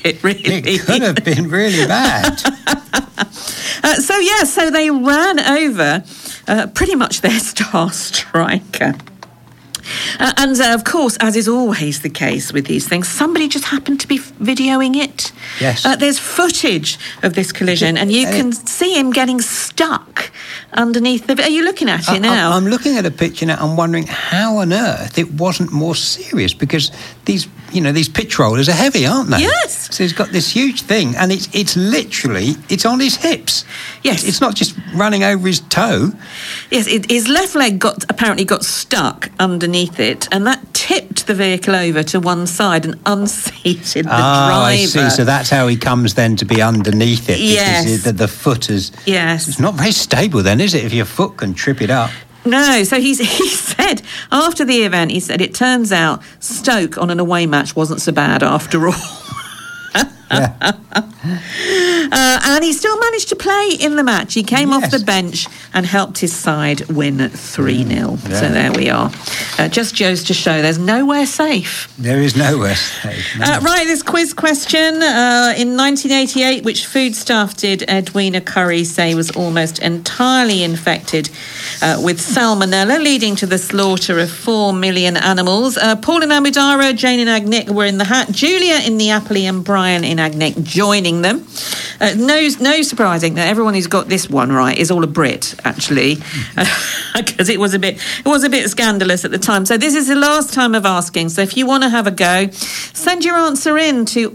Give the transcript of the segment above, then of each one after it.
it, really. It could have been really bad. So they ran over pretty much their star striker. And of course, as is always the case with these things, somebody just happened to be videoing it. Yes. There's footage of this collision, and you can see him getting stuck underneath the... Are you looking at it now? I'm looking at a picture now. I'm wondering how on earth it wasn't more serious, because these pitch rollers are heavy, aren't they? Yes. So he's got this huge thing, and it's literally on his hips. Yes. It's not just running over his toe. Yes, his left leg apparently got stuck underneath it, and that tipped the vehicle over to one side and unseated the driver. I see. So that's how he comes then to be underneath it. Yes. Because the foot is... Yes. It's not very stable then, is it, if your foot can trip it up? No, so he said, after the event, he said, it turns out Stoke on an away match wasn't so bad after all. And he still managed to play in the match. He came off the bench and helped his side win 3-0. Yeah. So there we are. Just goes to show there's nowhere safe. There is nowhere safe. No. Right, this quiz question. In 1988, which foodstuff did Edwina Currie say was almost entirely infected with salmonella, leading to the slaughter of 4 million animals? Paul in Amudara, Jane in Agnick were in the hat, Julia in Neapoli and Brian in Agnick joining them. No surprising that everyone who's got this one right is all a Brit, actually, because it was a bit scandalous at the time. So this is the last time of asking. So if you want to have a go, send your answer in to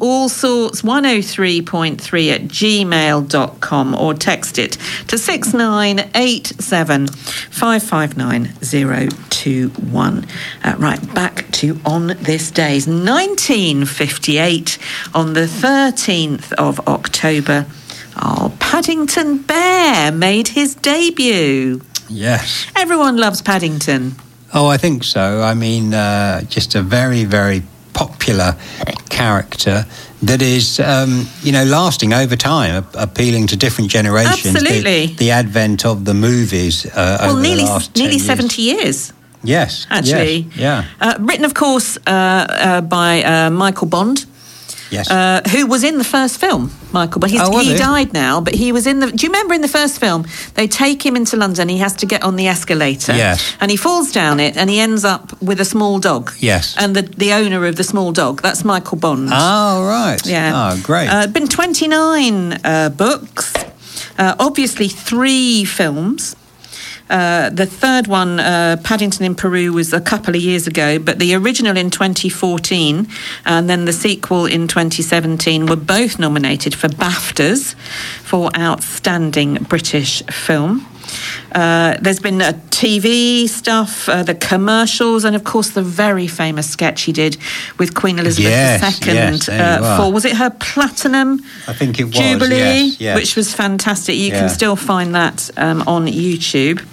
allsorts103.3@gmail.com or text it to 6987 559 021. Right, back to On This Day's 1958 on the 13th of October. Paddington Bear made his debut. Yes. Everyone loves Paddington. Oh, I think so. I mean, just a very, very popular character that is, lasting over time, appealing to different generations. Absolutely. The advent of the movies over the last 10 nearly years. 70 years. Yes. Actually. Yes, yeah. Written, of course, by Michael Bond. Yes. Who was in the first film, Michael? But he died now, but he was in the... Do you remember in the first film, they take him into London, he has to get on the escalator. Yes. And he falls down it, and he ends up with a small dog. Yes. And the owner of the small dog, that's Michael Bond. Oh, right. Yeah. Oh, great. Been 29 books, obviously 3 films. The third one, Paddington in Peru, was a couple of years ago, but the original in 2014 and then the sequel in 2017 were both nominated for BAFTAs for Outstanding British Film. There's been TV stuff, the commercials, and of course the very famous sketch he did with Queen Elizabeth II for, was it her Platinum I think it was, Jubilee, yes. which was fantastic. You can still find that on YouTube.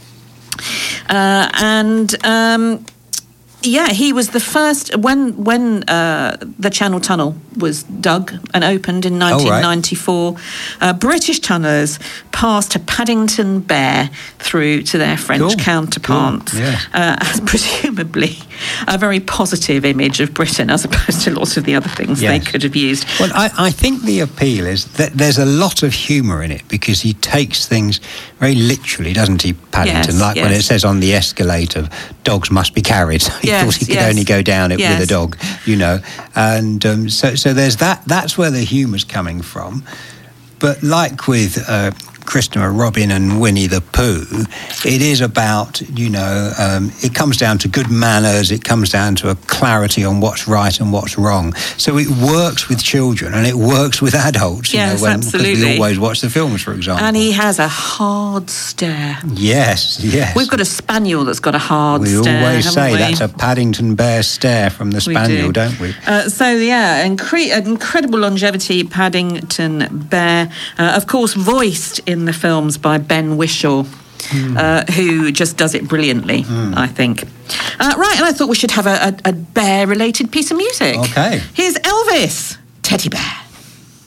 He was the first when the Channel Tunnel was dug and opened in 1994. British tunnellers passed a Paddington Bear through to their French counterparts as presumably a very positive image of Britain as opposed to lots of the other things they could have used. Well, I think the appeal is that there's a lot of humour in it because he takes things very literally, doesn't he, Paddington? When it says on the escalator, dogs must be carried. He thought he could only go down it with a dog, And so there's that. That's where the humour's coming from. But like with Christopher Robin and Winnie the Pooh, it is about, it comes down to good manners, it comes down to a clarity on what's right and what's wrong. So it works with children and it works with adults, absolutely. Because we always watch the films, for example. And he has a hard stare. Yes. We've got a spaniel that's got a hard stare. We always say that's a Paddington Bear stare from the spaniel, don't we? Incredible longevity, Paddington Bear. Of course, voiced in the films by Ben Whishaw, who just does it brilliantly, I think. Right, and I thought we should have a bear-related piece of music. Okay. Here's Elvis, Teddy Bear.